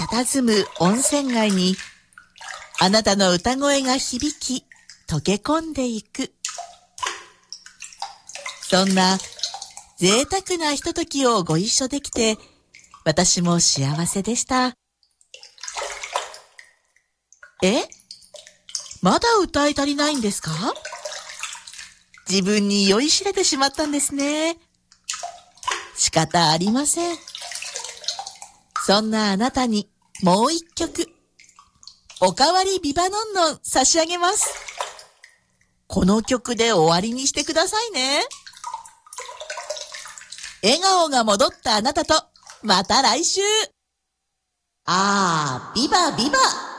佇む温泉街に、あなたの歌声が響き、溶け込んでいく。そんな贅沢なひとときをご一緒できて、私も幸せでした。まだ歌い足りないんですか？自分に酔いしれてしまったんですね。仕方ありません。そんなあなたにもう一曲、おかわりビバノンノン差し上げます。この曲で終わりにしてくださいね。笑顔が戻ったあなたと、また来週。ビバビバ。